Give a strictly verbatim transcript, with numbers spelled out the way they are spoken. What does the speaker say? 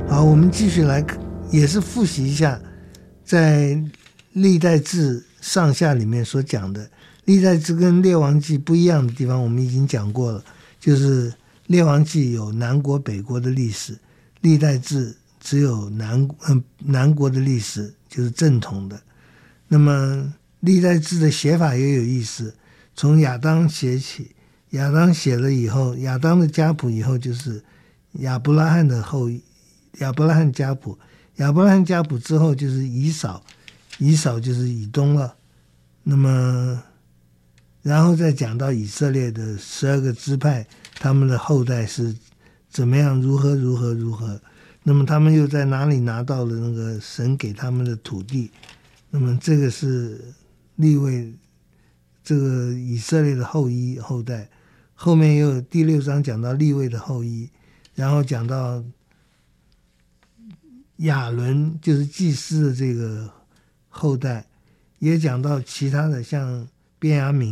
好，我们继续来，也是复习一下，在历代志上下里面所讲的，历代志跟列王纪不一样的地方，我们已经讲过了，就是列王纪有南国北国的历史，历代志只有南嗯南国的历史，就是正统的。那么历代志的写法也有意思，从亚当写起，亚当写了以后，亚当的家谱以后就是亚伯拉罕的后裔，亚伯拉罕家谱，亚伯拉罕家谱之后就是以扫，以扫就是以东了。那么然后再讲到以色列的十二个支派，他们的后代是怎么样，如何如何如何，那么他们又在哪里拿到了那个神给他们的土地，那么这个是利未这个以色列的后裔后代。后面又有第六章讲到利未的后裔，然后讲到亚伦就是祭司的这个后代，也讲到其他的像便雅悯